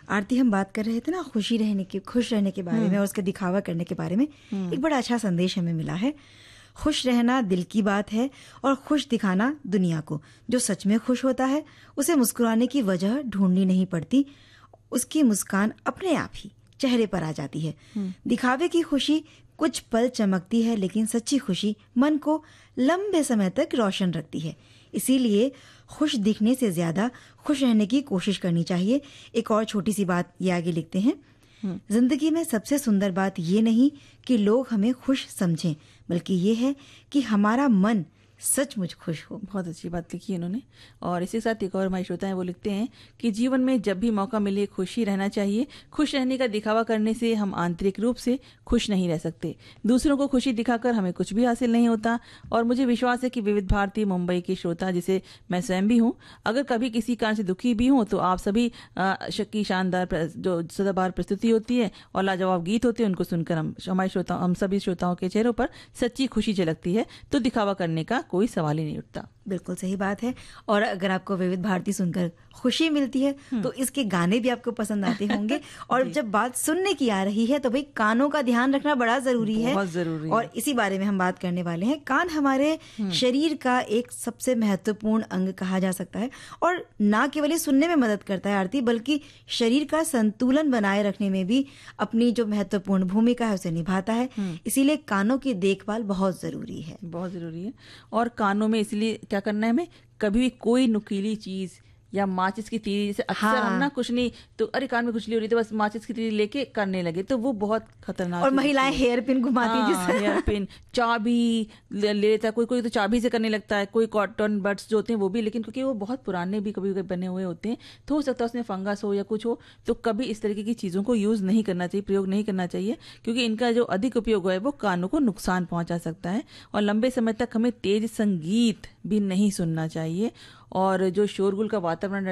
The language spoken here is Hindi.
आरती, हम बात कर रहे थे ना खुश रहने के बारे में और उसका दिखावा करने के बारे में। एक बड़ा अच्छा संदेश हमें मिला है। खुश रहना दिल की बात है और खुश दिखाना दुनिया को। जो सच में खुश होता है उसे मुस्कुराने की वजह ढूंढनी नहीं पड़ती, उसकी मुस्कान अपने आप ही चेहरे पर आ जाती है। दिखावे की खुशी कुछ पल चमकती है, लेकिन सच्ची खुशी मन को लंबे समय तक रोशन रखती है। इसीलिए खुश दिखने से ज्यादा खुश रहने की कोशिश करनी चाहिए। एक और छोटी सी बात ये आगे लिखते हैं, जिंदगी में सबसे सुंदर बात ये नहीं कि लोग हमें खुश समझें, बल्कि ये है कि हमारा मन सचमुच खुश हो। बहुत अच्छी बात लिखी है इन्होंने। और इसी के साथ एक और हमारे श्रोता है, वो लिखते हैं कि जीवन में जब भी मौका मिले खुशी रहना चाहिए। खुश रहने का दिखावा करने से हम आंतरिक रूप से खुश नहीं रह सकते। दूसरों को खुशी दिखाकर हमें कुछ भी हासिल नहीं होता। और मुझे विश्वास है कि विविध भारती मुंबई के श्रोता, जिसे मैं स्वयं भी हूँ, अगर कभी किसी कारण से दुखी भी हूँ तो आप सभी की शानदार जो सदाबहार प्रस्तुति होती है और लाजवाब गीत होते हैं, उनको सुनकर हम सभी श्रोताओं के चेहरों पर सच्ची खुशी झलकती है। तो दिखावा करने का कोई सवाल ही नहीं उठता। बिल्कुल सही बात है। और अगर आपको विविध भारती सुनकर खुशी मिलती है तो इसके गाने भी आपको पसंद आते होंगे। और जब बात सुनने की आ रही है तो भाई कानों का ध्यान रखना बड़ा जरूरी है, बहुत जरूरी है। और इसी बारे में हम बात करने वाले हैं। कान हमारे शरीर का एक सबसे महत्वपूर्ण अंग कहा जा सकता है, और ना केवल ये सुनने में मदद करता है आरती, बल्कि शरीर का संतुलन बनाए रखने में भी अपनी जो महत्वपूर्ण भूमिका है उसे निभाता है। इसीलिए कानों की देखभाल बहुत जरूरी है, बहुत जरूरी है। और कानों में इसलिए क्या करना है, हमें कभी भी कोई नुकीली चीज या माचिस की तीली, जैसे अक्सर हम ना कुछ नहीं तो अरे कान में खुजली हो रही तो बस माचिस की तीली लेके करने लगे, तो वो बहुत खतरनाक। और महिलाएं हेयर पिन घुमाती है, हेयर पिन, चाबी ले लेता है, कोई तो चाबी से करने लगता है, कोई कॉटन बड्स जो होते हैं वो भी, लेकिन क्योंकि वो बहुत पुराने भी कभी बने हुए होते हैं तो हो सकता है उसमें फंगस हो या कुछ हो, तो कभी इस तरीके की चीज़ों को यूज़ नहीं करना चाहिए, प्रयोग नहीं करना चाहिए, क्योंकि इनका जो अधिक उपयोग है वो कानों को नुकसान पहुंचा सकता है। और लंबे समय तक हमें तेज संगीत भी नहीं सुनना चाहिए, और जो शोरगुल का वातावरण